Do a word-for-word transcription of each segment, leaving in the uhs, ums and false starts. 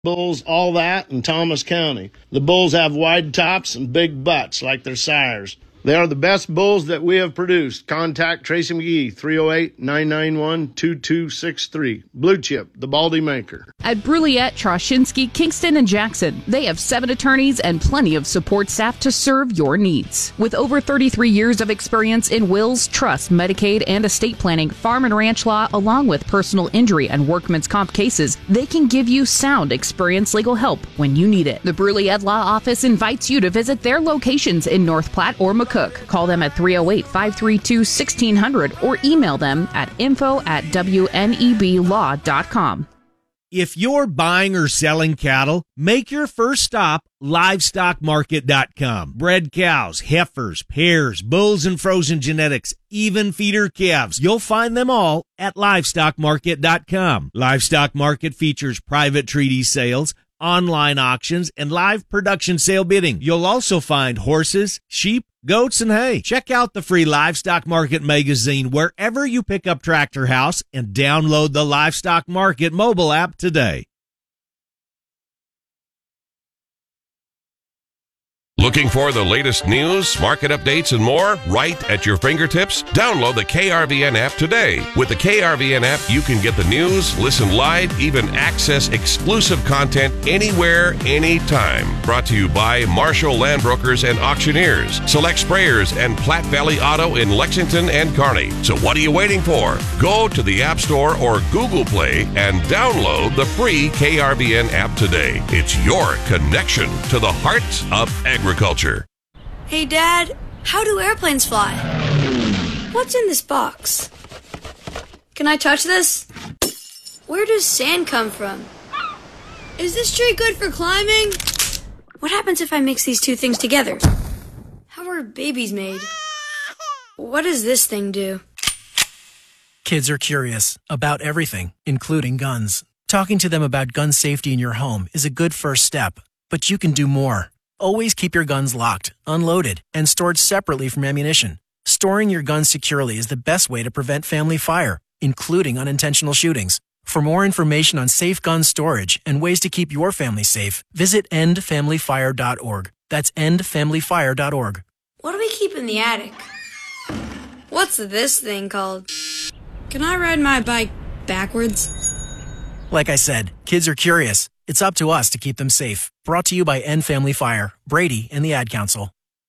bulls, all that in Thomas County. The bulls have wide tops and big butts like their sires. They are the best bulls that we have produced. Contact Tracy McGee, three oh eight, nine nine one, two two six three. Blue Chip, the Baldy Maker. At Bruliette, Troshinsky, Kingston, and Jackson, they have seven attorneys and plenty of support staff to serve your needs. With over thirty-three years of experience in wills, trust, Medicaid, and estate planning, farm and ranch law, along with personal injury and workman's comp cases, they can give you sound, experienced legal help when you need it. The Bruliette Law Office invites you to visit their locations in North Platte or McCook. Call them at three oh eight, five three two, one six hundred or email them at info at w n e b law dot com. If you're buying or selling cattle, make your first stop livestock market dot com. Bred cows, heifers, pairs, bulls and frozen genetics, even feeder calves. You'll find them all at livestock market dot com. Livestock Market features private treaty sales, online auctions, and live production sale bidding. You'll also find horses, sheep, goats, and hay. Check out the free Livestock Market magazine wherever you pick up Tractor House and download the Livestock Market mobile app today. Looking for the latest news, market updates, and more right at your fingertips? Download the K R V N app today. With the K R V N app, you can get the news, listen live, even access exclusive content anywhere, anytime. Brought to you by Marshall Land Brokers and Auctioneers, Select Sprayers, and Platte Valley Auto in Lexington and Kearney. So what are you waiting for? Go to the App Store or Google Play and download the free K R V N app today. It's your connection to the heart of agriculture. Agriculture. Hey, Dad, how do airplanes fly? What's in this box? Can I touch this? Where does sand come from? Is this tree good for climbing? What happens if I mix these two things together? How are babies made? What does this thing do? Kids are curious about everything, including guns. Talking to them about gun safety in your home is a good first step, but you can do more. Always keep your guns locked, unloaded, and stored separately from ammunition. Storing your guns securely is the best way to prevent family fire, including unintentional shootings. For more information on safe gun storage and ways to keep your family safe, visit end family fire dot org. That's end family fire dot org. What do we keep in the attic? What's this thing called? Can I ride my bike backwards? Like I said, kids are curious. It's up to us to keep them safe. Brought to you by End Family Fire, Brady, and the Ad Council.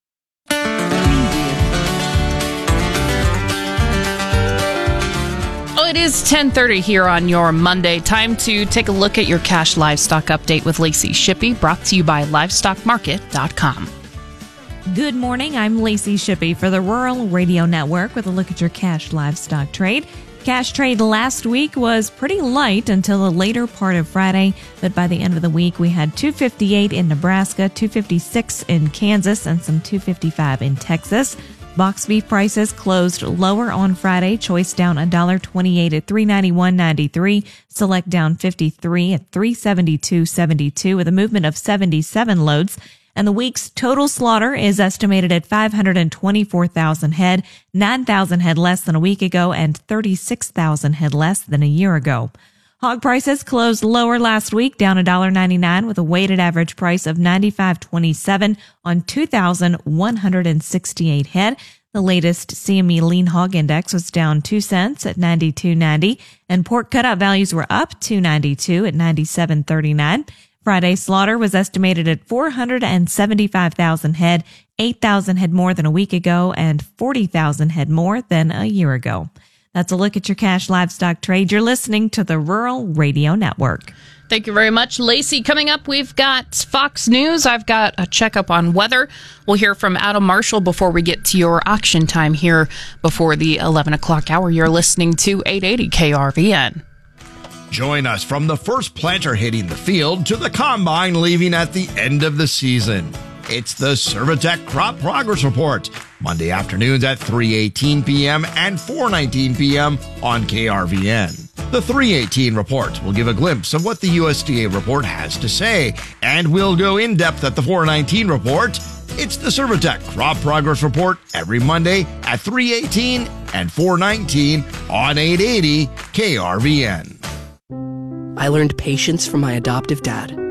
Oh, it is ten thirty here on your Monday. Time to take a look at your cash livestock update with Lacey Shippey, brought to you by livestock market dot com. Good morning. I'm Lacey Shippey for the Rural Radio Network with a look at your cash livestock trade. Cash trade last week was pretty light until the later part of Friday, but by the end of the week we had two fifty-eight in Nebraska, two fifty-six in Kansas, and some two fifty-five in Texas. Box beef prices closed lower on Friday. Choice down one dollar twenty-eight at three ninety-one ninety-three. Select down fifty-three at three seventy-two seventy-two with a movement of seventy-seven loads. And the week's total slaughter is estimated at five hundred twenty-four thousand head, nine thousand head less than a week ago, and thirty-six thousand head less than a year ago. Hog prices closed lower last week, down one dollar ninety-nine with a weighted average price of ninety-five twenty-seven on two thousand one hundred sixty-eight head. The latest C M E lean hog index was down two cents at ninety-two ninety, and pork cutout values were up two ninety-two at ninety-seven thirty-nine. Friday slaughter was estimated at four hundred seventy-five thousand head, eight thousand head more than a week ago, and forty thousand head more than a year ago. That's a look at your cash livestock trade. You're listening to the Rural Radio Network. Thank you very much, Lacey. Coming up, we've got Fox News. I've got a checkup on weather. We'll hear from Adam Marshall before we get to your auction time here before the eleven o'clock hour. You're listening to eight eighty K R V N. Join us from the first planter hitting the field to the combine leaving at the end of the season. It's the Servitech Crop Progress Report, Monday afternoons at three eighteen p.m. and four nineteen p.m. on K R V N. The three eighteen report will give a glimpse of what the U S D A report has to say, and we'll go in depth at the four nineteen report. It's the Servitech Crop Progress Report every Monday at three eighteen and four nineteen on eight eighty K R V N. I learned patience from my adoptive dad.